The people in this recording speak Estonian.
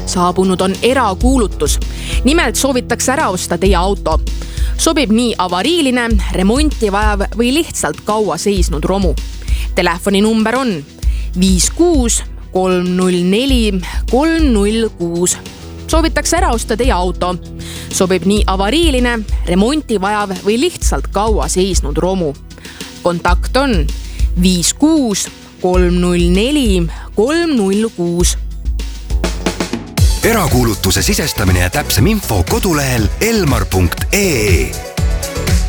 Saabunud on erakuulutus. Nimelt soovitakse ära osta teie auto. Sobib nii avariiline, remonti vajav või lihtsalt kaua seisnud romu. Telefoninumber on 56 304 306. Soovitakse ära osta teie auto. Sobib nii avariiline, remonti vajav või lihtsalt kaua seisnud romu. Kontakt on 56 304 306. Erakuulutuse sisestamine ja täpsem info kodulehel elmar.ee.